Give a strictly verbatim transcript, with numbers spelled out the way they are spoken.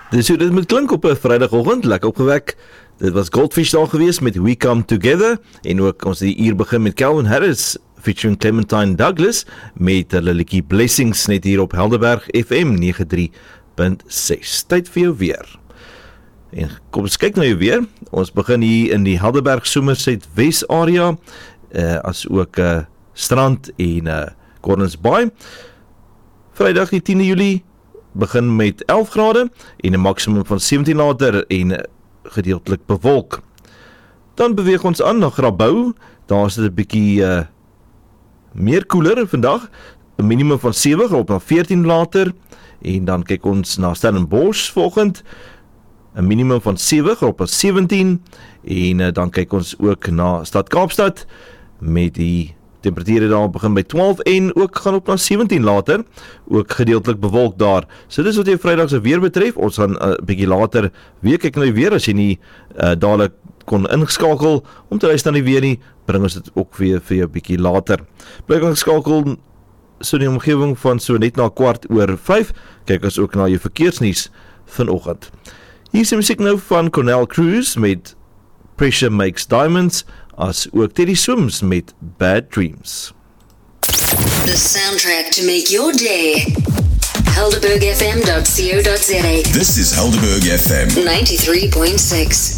Dis hoe dit moet klink op 'n Vrydagoggend, lekker opgewek. Dit was Goldfish daar gewees met We Come Together, en ook ons die uur begin met Calvin Harris featuring Clementine Douglas met hulle liedjie Blessings net hier op Helderberg F M nege drie punt ses. Tyd vir jou weer. En kom ons kyk na jou weer. Ons begin hier in die Helderberg Somerset Wes area, uh, as ook uh, Strand en uh, Gordons Bay. Vrydag die tiende Julie begin met elf grade en 'n maksimum van sewentien later en gedeeltelik bewolk. Dan beweeg ons aan na Grabouw. Daar is dit 'n bietjie uh, meer koeler vandag, 'n minimum van sewe op na veertien later, en dan kyk ons na Stellenbosch volgend, 'n minimum van sewe op na sewentien, en uh, dan kyk ons ook na Stad Kaapstad met die temperature daar begin by twaalf en ook gaan op na sewentien later, ook gedeeltelik bewolk daar. So dis wat jy Vrydag se weer betref. Ons gaan 'n uh, bietjie later weer kyk na die weer, as jy nie uh, dadelik kon ingeskakel om te luister na die weer nie, bring ons dit ook weer vir jou bietjie later. Bly ingeskakel so in die omgewing van so net na kwart oor vyf, kyk ons ook na jou verkeersnuus vanoggend. Hier is die musiek nou van Cornell Cruz met Pressure Makes Diamonds, as ook Teddy Swims met Bad Dreams. The soundtrack to make your day. helderberg f m dot co dot za. This is Helderberg F M ninety-three point six.